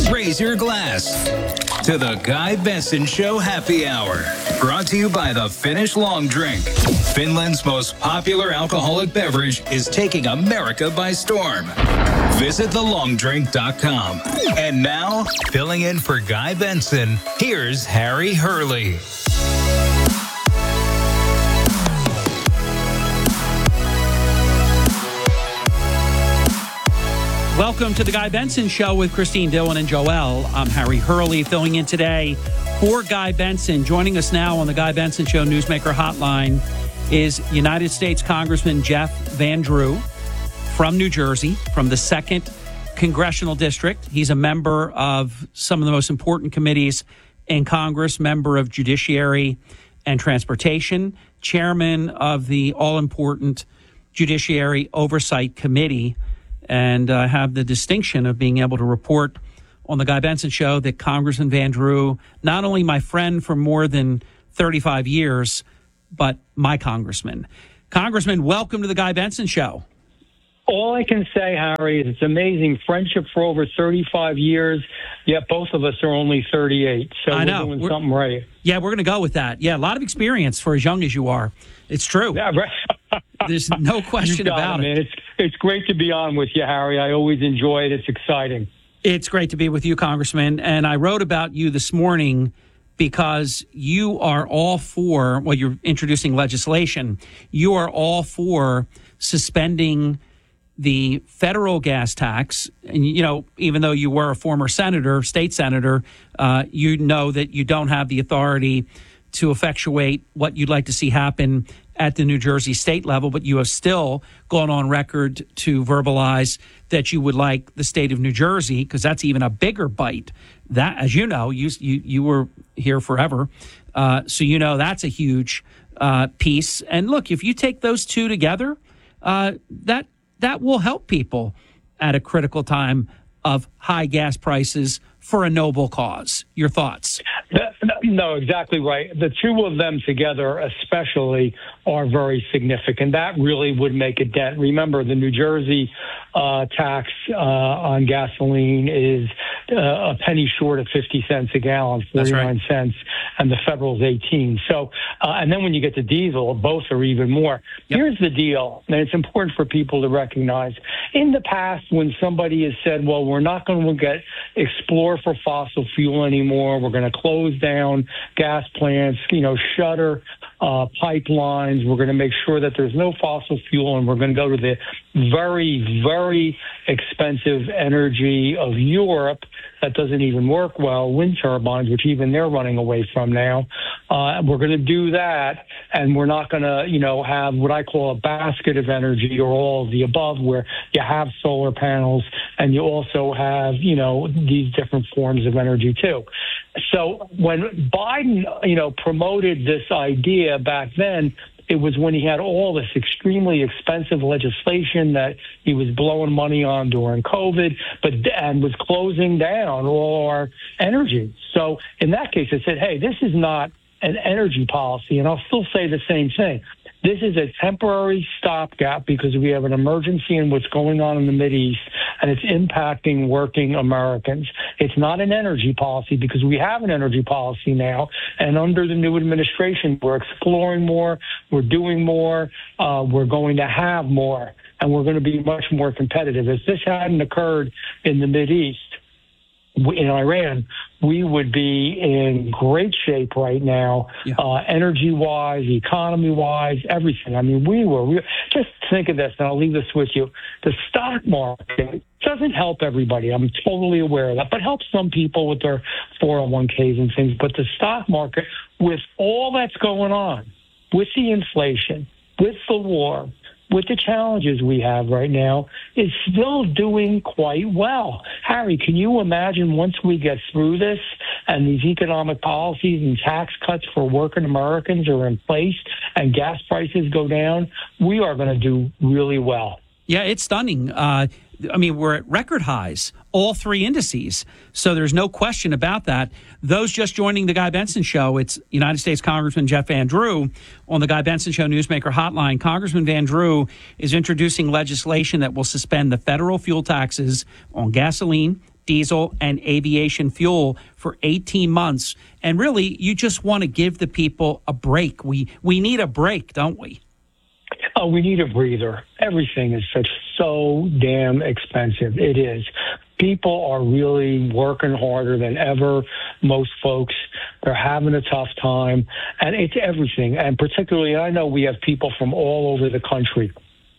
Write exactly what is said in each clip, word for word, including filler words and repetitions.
Raise your glass to the Guy Benson Show Happy Hour. Brought to you by the Finnish Long Drink. Finland's most popular alcoholic beverage is taking America by storm. Visit the long drink dot com. And now, filling in for Guy Benson, here's Harry Hurley. Welcome to the Guy Benson Show with Christine Dillon and Joel. I'm Harry Hurley, filling in today for Guy Benson. Joining us now on the Guy Benson Show Newsmaker Hotline is United States Congressman Jeff Van Drew from New Jersey, from the second Congressional District. He's a member of some of the most important committees in Congress, member of Judiciary and Transportation, chairman of the all-important Judiciary Oversight Committee. And I uh, have the distinction of being able to report on the Guy Benson Show that Congressman Van Drew, not only my friend for more than thirty-five years, but my congressman. Congressman, welcome to the Guy Benson Show. All I can say, Harry, is it's amazing. Friendship for over thirty-five years, yet both of us are only thirty-eight. So I know. we're doing we're, something right. Yeah, we're going to go with that. Yeah, a lot of experience for as young as you are. It's true. Yeah, right. There's no question about it. it. It's, it's great to be on with you, Harry. I always enjoy it. It's exciting. It's great to be with you, Congressman. And I wrote about you this morning because you are all for, well, you're introducing legislation. You are all for suspending the federal gas tax. And, you know, even though you were a former senator, state senator, uh, you know that you don't have the authority to effectuate what you'd like to see happen at the New Jersey state level, but you have still gone on record to verbalize that you would like the state of New Jersey, because that's even a bigger bite. That, as you know, you you, you were here forever, uh, so you know that's a huge uh, piece. And look, if you take those two together, uh, that that will help people at a critical time of high gas prices for a noble cause. Your thoughts? No, exactly right. The two of them together especially are very significant. That really would make a dent. Remember, the New Jersey uh, tax uh, on gasoline is uh, a penny short of fifty cents a gallon, forty-nine right. cents, and the federal is eighteen. So, uh, and then when you get to diesel, both are even more. Yep. Here's the deal, and it's important for people to recognize. In the past, when somebody has said, well, we're not going to get explore for fossil fuel anymore, we're going to close down gas plants, you know, shutter uh, pipelines, we're going to make sure that there's no fossil fuel, and we're going to go to the very, very expensive energy of Europe that doesn't even work well, wind turbines, which even they're running away from now. Uh, we're going to do that, and we're not going to, you know, have what I call a basket of energy or all of the above, where you have solar panels and you also have, you know, these different forms of energy too. So when Biden, you know, promoted this idea back then, it was when he had all this extremely expensive legislation that he was blowing money on during COVID, but and was closing down all our energy. So in that case, I said, hey, this is not an energy policy, and I'll still say the same thing. This is a temporary stopgap because we have an emergency in what's going on in the Mideast, and it's impacting working Americans. It's not an energy policy because we have an energy policy now, and under the new administration, we're exploring more, we're doing more, uh, we're going to have more, and we're going to be much more competitive. If this hadn't occurred in the Mideast, in Iran, we would be in great shape right now, yeah. uh, energy-wise, economy-wise, everything. I mean, we were, we, just think of this, and I'll leave this with you. The stock market doesn't help everybody. I'm totally aware of that, but helps some people with their four oh one k's and things. But the stock market, with all that's going on, with the inflation, with the war, with the challenges we have right now, is still doing quite well. Harry, can you imagine once we get through this and these economic policies and tax cuts for working Americans are in place and gas prices go down, we are going to do really well. Yeah, it's stunning. Uh, I mean, we're at record highs, all three indices. So there's no question about that. Those just joining the Guy Benson Show, it's United States Congressman Jeff Van Drew on the Guy Benson Show Newsmaker Hotline. Congressman Van Drew is introducing legislation that will suspend the federal fuel taxes on gasoline, diesel and aviation fuel for eighteen months. And really, you just want to give the people a break. We we need a break, don't we? Oh, we need a breather. Everything is such so damn expensive. It is. People are really working harder than ever. Most folks, they're having a tough time. And it's everything. And particularly, I know we have people from all over the country.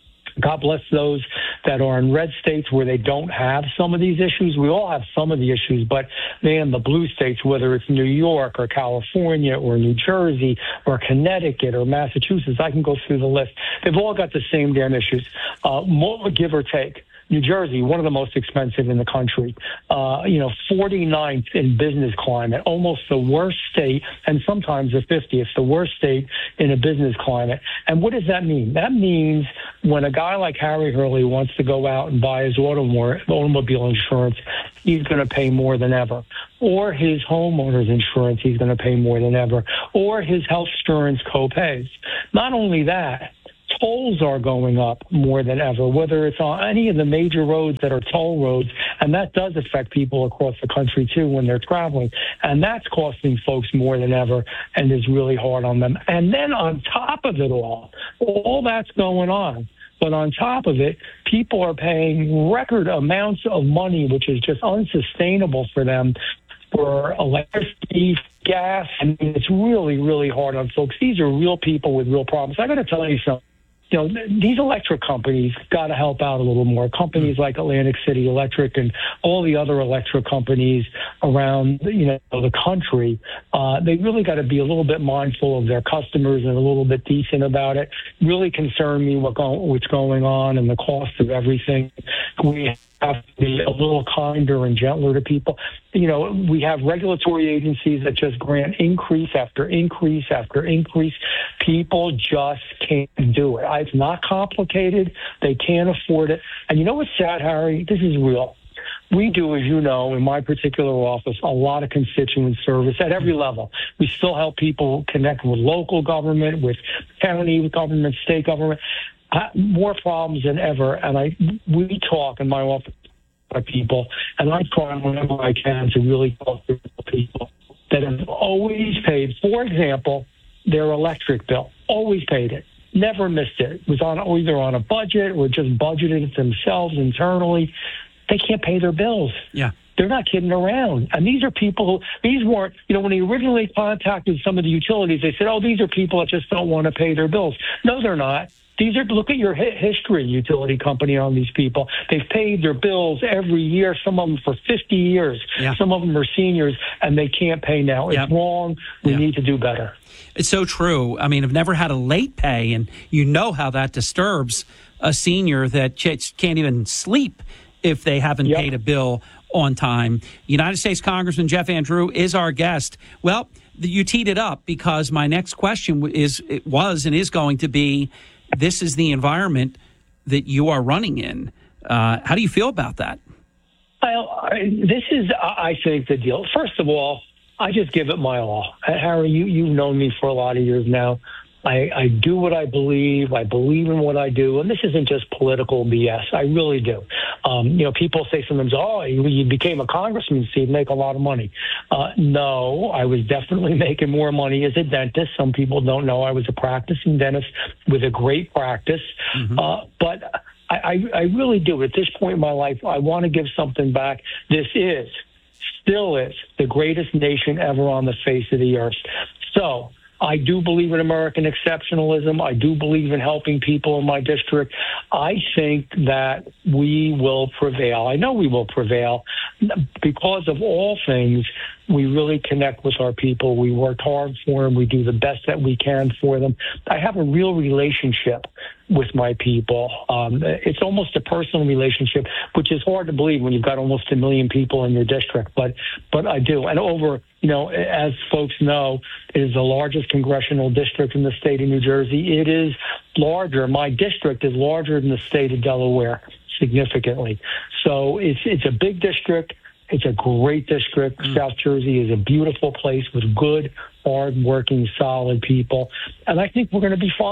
God bless those that are in red states where they don't have some of these issues. We all have some of the issues, but man, the blue states, whether it's New York or California or New Jersey or Connecticut or Massachusetts, I can go through the list. They've all got the same damn issues, uh, more, give or take. New Jersey, one of the most expensive in the country, uh, you know, forty-ninth in business climate, almost the worst state, and sometimes the fiftieth, the worst state in a business climate. And what does that mean? That means when a guy like Harry Hurley wants to go out and buy his automobile insurance, he's going to pay more than ever. Or his homeowner's insurance, he's going to pay more than ever. Or his health insurance co-pays. Not only that, tolls are going up more than ever, whether it's on any of the major roads that are toll roads, and that does affect people across the country, too, when they're traveling. And that's costing folks more than ever and is really hard on them. And then on top of it all, all that's going on. But on top of it, people are paying record amounts of money, which is just unsustainable for them, for electricity, gas. I mean, it's really, really hard on folks. These are real people with real problems. I got to tell you something. You know, these electric companies got to help out a little more. Companies like Atlantic City Electric and all the other electric companies around, you know, the country, uh, they really got to be a little bit mindful of their customers and a little bit decent about it. Really concern me what go, what's going on and the cost of everything. We have to be a little kinder and gentler to people. You know, we have regulatory agencies that just grant increase after increase after increase. People just can't do it. It's not complicated. They can't afford it. And you know what's sad, Harry? This is real. We do, as you know, in my particular office, a lot of constituent service at every level. We still help people connect with local government, with county government, state government. Uh, more problems than ever, and I we talk in my office with people, and I try whenever I can to really talk to people that have always paid, for example, their electric bill, always paid it, never missed it. It was on either on a budget or just budgeted it themselves internally. They can't pay their bills. Yeah. They're not kidding around. And these are people who, these weren't, you know, when he originally contacted some of the utilities, they said, oh, these are people that just don't want to pay their bills. No, they're not. These are, look at your history, utility company, on these people. They've paid their bills every year, some of them for fifty years. Yeah. Some of them are seniors, and they can't pay now. It's yep. wrong. We yep. need to do better. It's so true. I mean, I've never had a late pay, and you know how that disturbs a senior that can't even sleep if they haven't yep. paid a bill on time. United States Congressman Jeff Andrew is our guest. Well, you teed it up, because my next question is it was and is going to be, this is the environment that you are running in. Uh, how do you feel about that? Well, I, this is, I think, the deal. First of all, I just give it my all. Harry, you, you've known me for a lot of years now. I, I do what I believe. I believe in what I do. And this isn't just political B S. I really do. Um, you know, people say sometimes, oh, you, you became a congressman, so you'd make a lot of money. Uh, no, I was definitely making more money as a dentist. Some people don't know I was a practicing dentist with a great practice. Mm-hmm. Uh, but I, I, I really do. At this point in my life, I want to give something back. This is, still is, the greatest nation ever on the face of the earth. So I do believe in American exceptionalism. I do believe in helping people in my district. I think that we will prevail. I know we will prevail because of all things. We really connect with our people. We work hard for them. We do the best that we can for them. I have a real relationship with my people. Um, it's almost a personal relationship, which is hard to believe when you've got almost a million people in your district. But but I do. And over, you know, as folks know, it is the largest congressional district in the state of New Jersey. It is larger. My district is larger than the state of Delaware, significantly. So it's it's a big district. It's a great district. Mm. South Jersey is a beautiful place with good, hard-working, solid people. And I think we're going to be fine.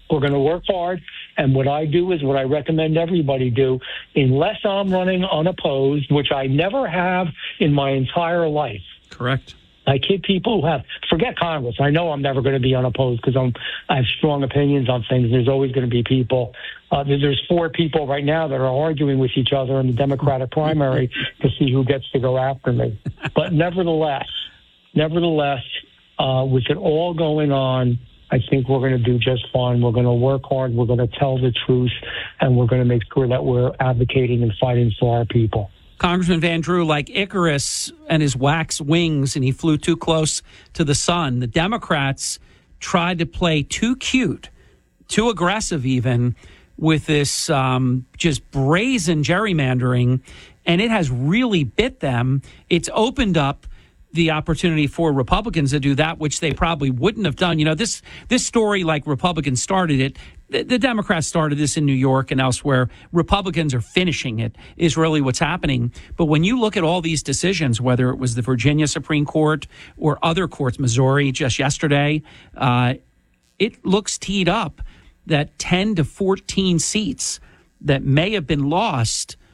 We're going to work hard. And what I do is what I recommend everybody do. Unless I'm running unopposed, which I never have in my entire life. Correct. I kid people who have, forget Congress. I know I'm never going to be unopposed because I'm, I have strong opinions on things. There's always going to be people. Uh, there's four people right now that are arguing with each other in the Democratic primary to see who gets to go after me. But nevertheless, nevertheless, uh, with it all going on, I think we're going to do just fine. We're going to work hard. We're going to tell the truth, and we're going to make sure that we're advocating and fighting for our people. Congressman Van Drew, like Icarus and his wax wings, and he flew too close to the sun, the Democrats tried to play too cute, too aggressive even, with this um, just brazen gerrymandering, and it has really bit them. It's opened up the opportunity for Republicans to do that, which they probably wouldn't have done. You know, this this story, like Republicans started it, the, the Democrats started this in New York and elsewhere. Republicans are finishing it, is really what's happening. But when you look at all these decisions, whether it was the Virginia Supreme Court or other courts, Missouri just yesterday, uh, it looks teed up that ten to fourteen seats that may have been lost